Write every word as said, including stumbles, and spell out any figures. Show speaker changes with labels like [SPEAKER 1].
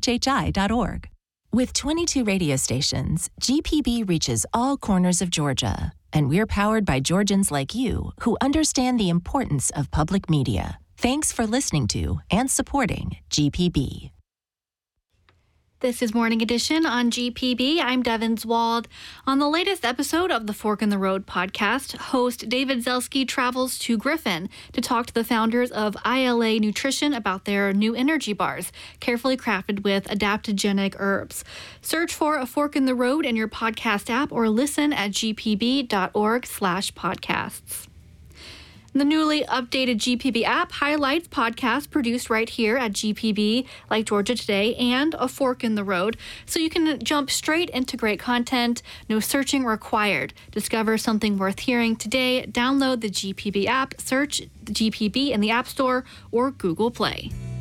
[SPEAKER 1] H H I dot org. With twenty-two radio stations, G P B reaches all corners of Georgia, and we're powered by Georgians like you who understand the importance of public media. Thanks for listening to and supporting G P B.
[SPEAKER 2] This is Morning Edition on G P B. I'm Devin Zwald. On the latest episode of the Fork in the Road podcast, host David Zelski travels to Griffin to talk to the founders of I L A Nutrition about their new energy bars, carefully crafted with adaptogenic herbs. Search for A Fork in the Road in your podcast app or listen at gpb.org slash podcasts. The newly updated G P B app highlights podcasts produced right here at G P B, like Georgia Today and A Fork in the Road, so you can jump straight into great content, no searching required. Discover something worth hearing today. Download the G P B app, search G P B in the App Store or Google Play.